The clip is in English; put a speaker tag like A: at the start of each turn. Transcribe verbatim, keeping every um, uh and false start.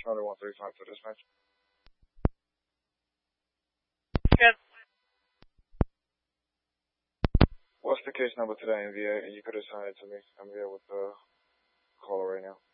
A: Thunder one three five for dispatch.
B: Good.
A: What's the case number today in V A? You could assign it to me. I'm here with the caller right now.